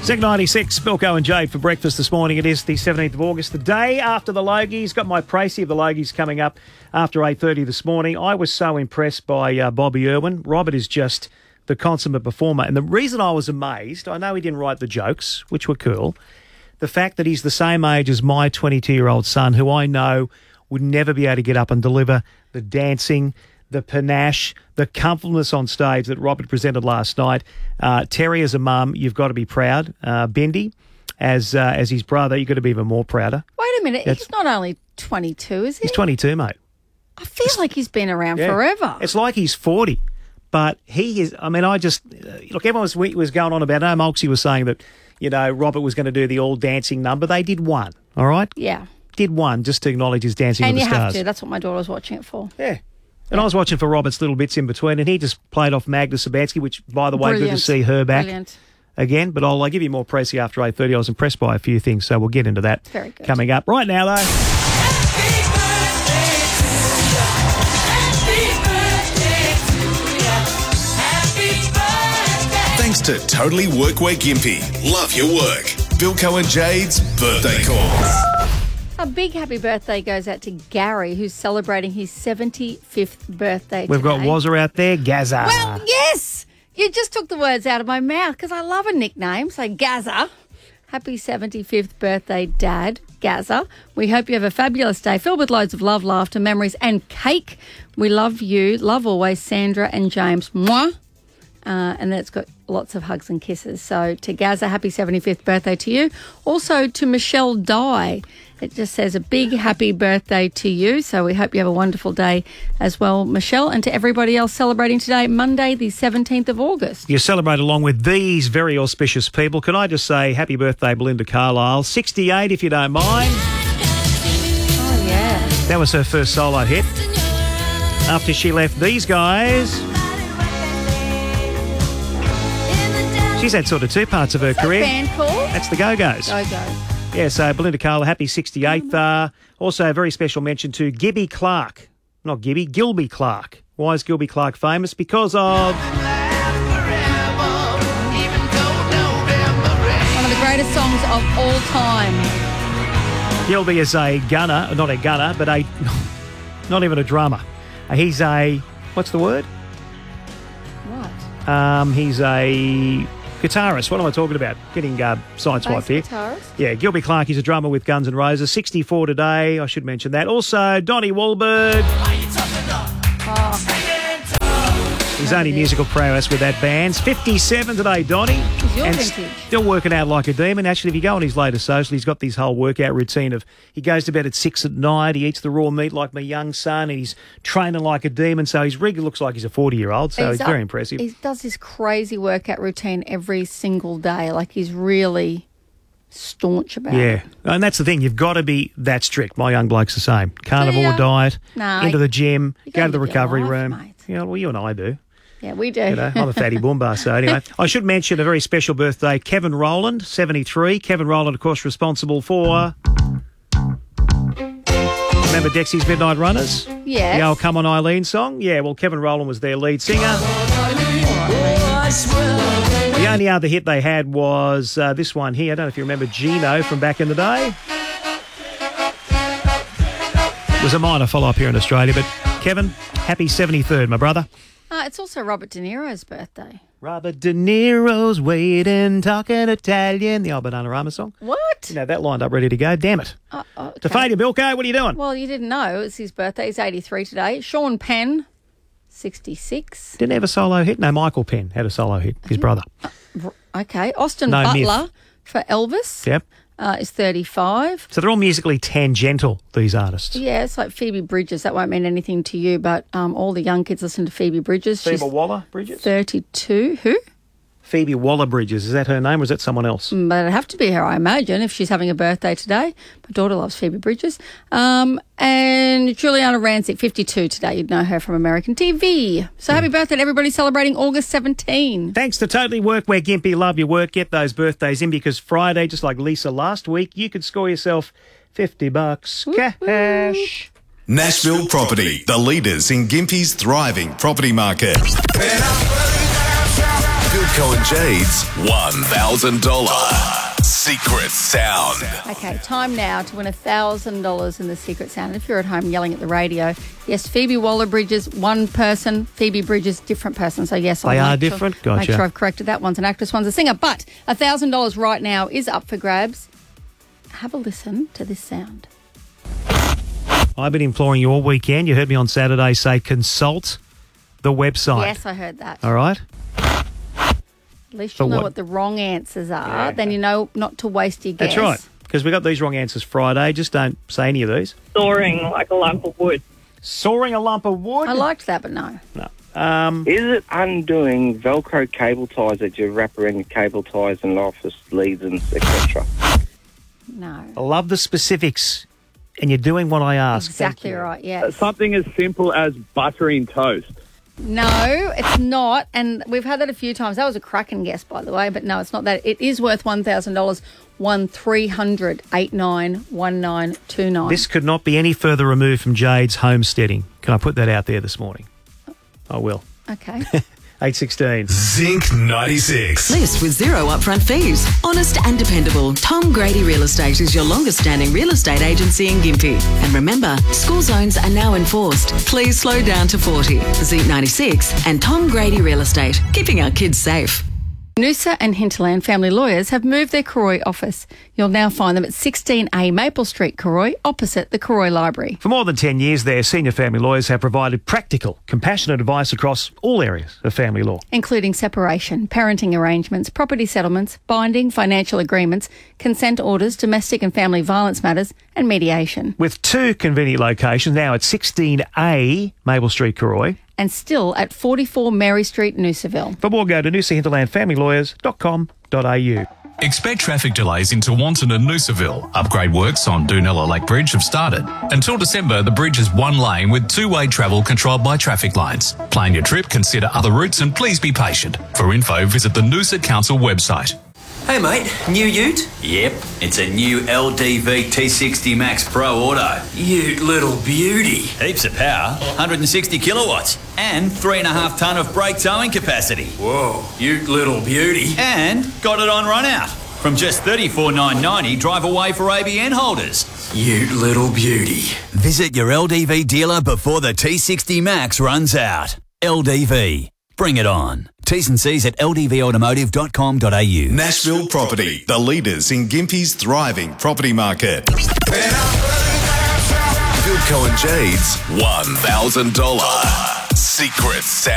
Zig 96, Bilko and Jade for breakfast this morning. It is the 17th of August, the day after the Logies. Got my Pracey of the Logies coming up after 8:30 this morning. I was so impressed by Bobby Irwin. Robert is just the consummate performer. And the reason I was amazed, I know he didn't write the jokes, which were cool, the fact that he's the same age as my 22-year-old son, who I know would never be able to get up and deliver the dancing, the panache, the comfortableness on stage that Robert presented last night. Terry, as a mum, you've got to be proud. Bendy, as his brother, you've got to be even more prouder. Wait a minute, he's not only 22, is he? He's 22, mate. I feel like he's been around forever. It's like he's 40. But he is, I mean, look, everyone was going on about, Molksy was saying that, Robert was going to do the all dancing number. They did one, all right? Yeah. Did one just to acknowledge his Dancing with the Stars. And you have to. That's what my daughter was watching it for. Yeah. And I was watching for Robert's little bits in between, and he just played off Magda Sabansky, which, by the way, good to see her back again. But I'll give you more Pracey after 8:30. I was impressed by a few things, so we'll get into that coming up. Right now, though. Thanks to Totally Workwear Gympie. Love your work. Bilko and Jade's birthday calls. A big happy birthday goes out to Gary, who's celebrating his 75th birthday today. We've got Wazza out there, Gazza. Well, yes! You just took the words out of my mouth because I love a nickname. So, Gazza. Happy 75th birthday, Dad, Gazza. We hope you have a fabulous day filled with loads of love, laughter, memories and cake. We love you. Love always, Sandra and James. Mwah. And that's got lots of hugs and kisses. So to Gazza, happy 75th birthday to you. Also to Michelle Dye. It just says a big happy birthday to you. So we hope you have a wonderful day as well, Michelle. And to everybody else celebrating today, Monday, the 17th of August. You celebrate along with these very auspicious people. Can I just say happy birthday, Belinda Carlisle. 68, if you don't mind. Oh, yeah. That was her first solo hit. After she left these guys... She's had sort of two parts of her career. What's that band called? That's the Go-Go's. Go-Go. Yeah, so Belinda Carlisle, happy 68th. Also, a very special mention to Gibby Clark. Not Gibby, Gilby Clark. Why is Gilby Clark famous? Because of... One of the greatest songs of all time. Gilby is a gunner, not a gunner, but not even a drummer. He's a... What's the word? What? He's a... guitarist. What am I talking about? Getting sideswiped here. Guitarist? Yeah, Gilby Clark, he's a drummer with Guns N' Roses. 64 today, I should mention that. Also, Donnie Wahlberg. His only musical prowess with that band's 57 today, Donnie. He's your and vintage. Still working out like a demon. Actually, if you go on his latest social, he's got this whole workout routine of he goes to bed at 6 at night, he eats the raw meat like my young son, and he's training like a demon. So his rig looks like he's a 40-year-old, so he's very impressive. He does this crazy workout routine every single day. Like he's really staunch about it. Yeah, and that's the thing. You've got to be that strict. My young bloke's the same. Carnivore diet, into the gym, go to the recovery room. Mate. Yeah, well, you and I do. Yeah, we do. I'm a fatty boomba. So anyway, I should mention a very special birthday, Kevin Rowland, 73. Kevin Rowland, of course, responsible for... Remember Dexy's Midnight Runners? Yes. The old Come On Eileen song? Yeah, well, Kevin Rowland was their lead singer. The only other hit they had was this one here. I don't know if you remember Gino from back in the day. It was a minor follow-up here in Australia, but Kevin, happy 73rd, my brother. It's also Robert De Niro's birthday. Robert De Niro's waiting, talking Italian. The old Bananarama song. What? You know, that lined up ready to go. Damn it. Okay. To fade you, Bilko, what are you doing? Well, you didn't know. It's his birthday. He's 83 today. Sean Penn, 66. Didn't have a solo hit? No, Michael Penn had a solo hit, his brother. Okay. Austin No Butler myth. for Elvis. Yep. Is 35. So they're all musically tangential, these artists. Yeah, it's like Phoebe Bridges. That won't mean anything to you, but all the young kids listen to Phoebe Bridges. Phoebe She's Waller-Bridges? 32. Who? Phoebe Waller-Bridges. Is that her name or is that someone else? But it'd have to be her, I imagine, if she's having a birthday today. My daughter loves Phoebe Bridges. And Juliana Rancic, 52 today. You'd know her from American TV. So happy birthday to everybody celebrating August 17. Thanks to Totally Workwear Gympie. Love your work. Get those birthdays in because Friday, just like Lisa last week, you could score yourself $50 cash. Nashville Property, the leaders in Gympie's thriving property market. Bilko Bilko and Jade's $1,000 Secret Sound. Okay, time now to win $1,000 in the Secret Sound. If you're at home yelling at the radio, yes, Phoebe Waller-Bridges, one person. Phoebe Bridges, different person. So yes, They are different? Gotcha. Make sure I've corrected that. One's an actress, one's a singer. But $1,000 right now is up for grabs. Have a listen to this sound. I've been imploring you all weekend. You heard me on Saturday say consult the website. Yes, I heard that. All right? At least you'll know what? what the wrong answers are. Then you know not to waste your guess. That's right. Because we got these wrong answers Friday. Just don't say any of these. Soaring like a lump of wood. Soaring a lump of wood? I liked that, but no. No. Is it undoing Velcro cable ties that you wrap around your cable ties and office leads and etc.? No. I love the specifics, and you're doing what I asked. Exactly right, yeah. Something as simple as buttering toast. No, it's not. And we've had that a few times. That was a cracking guess, by the way. But no, it's not that. It is worth $1,000. 1300-891929. This could not be any further removed from Jade's homesteading. Can I put that out there this morning? I will. Okay. 8:16. Zinc 96. List with zero upfront fees. Honest and dependable. Tom Grady Real Estate is your longest standing real estate agency in Gympie. And remember, school zones are now enforced. Please slow down to 40. Zinc 96 and Tom Grady Real Estate. Keeping our kids safe. Noosa and Hinterland Family Lawyers have moved their Karoi office. You'll now find them at 16A Maple Street, Karoi, opposite the Karoi Library. For more than 10 years, their senior family lawyers have provided practical, compassionate advice across all areas of family law. Including separation, parenting arrangements, property settlements, binding financial agreements, consent orders, domestic and family violence matters, and mediation. With two convenient locations, now at 16A Maple Street, Karoi. And still at 44 Mary Street, Noosaville. For more, go to noosahinterlandfamilylawyers.com.au. Expect traffic delays into Wanton and Noosaville. Upgrade works on Doonella Lake Bridge have started. Until December, the bridge is one lane with two-way travel controlled by traffic lights. Plan your trip, consider other routes and please be patient. For info, visit the Noosa Council website. Hey mate, new ute? Yep, it's a new LDV T60 Max Pro Auto. Ute little beauty. Heaps of power, 160 kilowatts, and 3.5 tonne of brake towing capacity. Whoa, ute little beauty. And got it on run out. From just $34,990, drive away for ABN holders. Ute little beauty. Visit your LDV dealer before the T60 Max runs out. LDV. Bring it on. T's and C's at ldvautomotive.com.au. Nashville Property, the leaders in Gympie's thriving property market. Bilko and Jade's $1,000 Secret Sound.